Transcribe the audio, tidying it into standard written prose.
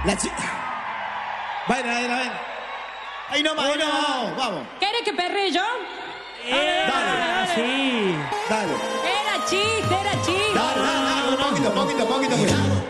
La chica. Vaina. Ahí nomás, vamos. ¿Quieres que perre yo? Dale. Sí. Dale. Era chiste. Dale. Poquito.